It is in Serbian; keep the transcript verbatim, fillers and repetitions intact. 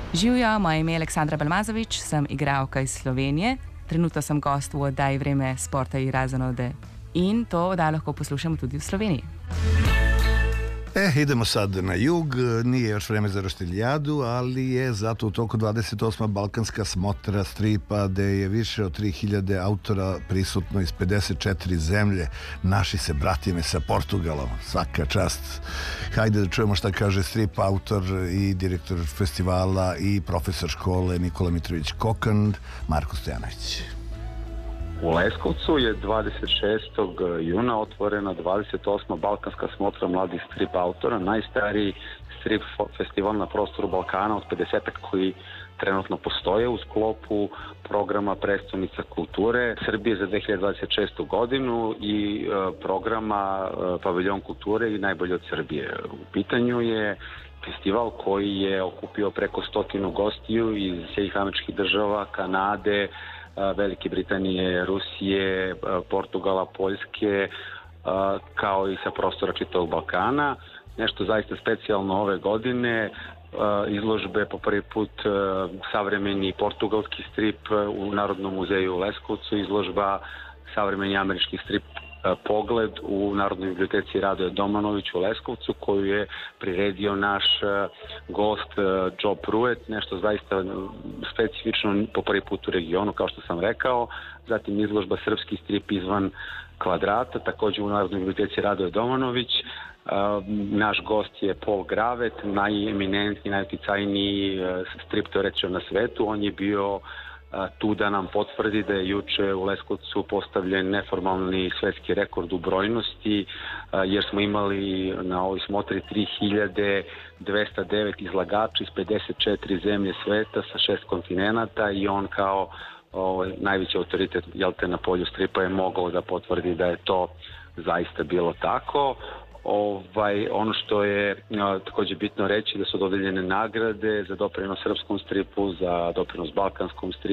Živijo, moje ime je Aleksandra Balmazovič, sem igralka iz Slovenije. Trenutno sem gost v oddaji Vreme sporta i razonode in to oddajo lahko poslušamo tudi v Sloveniji. E, idemo sad na jug, nije još vreme za roštiljadu, ali je zato u toku dvadeset osma Balkanska smotra stripa gde je više od tri hiljade autora prisutno iz pedeset četiri zemlje. Naši se bratime sa Portugalom, svaka čast. Hajde da čujemo šta kaže strip autor i direktor festivala i profesor škole Nikola Mitrović Kokand, Marko Stojanović. U Leskovcu je dvadeset šestog juna otvorena dvadeset osma Balkanska smotra mladih strip autora, najstariji strip festival na prostoru Balkana od pedesetak koji trenutno postoje u sklopu programa Prestonica kulture Srbije za dve hiljade dvadeset šestu godinu i programa Paviljon kulture i najbolje od Srbije. U pitanju je festival koji je okupio preko stotinu gostiju iz Sjedinjenih Američkih Država, Kanade, Velike Britanije, Rusije, Portugala, Poljske, kao i sa prostora čitavog Balkana. Nešto zaista specijalno ove godine, izložbe po prvi put savremeni portugalski strip u Narodnom muzeju u Leskovcu, izložba savremeni američki strip Pogled u Narodnoj biblioteci Radoje Domanović u Leskovcu, koju je priredio naš gost Joe Pruitt, nešto zaista specifično po prvi put u regionu, kao što sam rekao. Zatim izložba Srpski strip izvan kvadrata, također u Narodnoj biblioteci Radoje Domanović. Naš gost je Paul Gravet, najeminentniji, najuticajniji strip teoretičar na svetu. On je bio tu da nam potvrdi da je juče u Leskovcu postavljen neformalni svetski rekord u brojnosti, jer smo imali na ovoj smotri tri hiljade dvesta devet izlagača iz pedeset četiri zemlje sveta sa šest kontinenata i on kao ovaj, najveći autoritet jelte, na polju stripa je mogao da potvrdi da je to zaista bilo tako. Ovaj, ono što je a, također bitno reći da su dodeljene nagrade za doprinos srpskom stripu, za doprinos balkanskom stripu,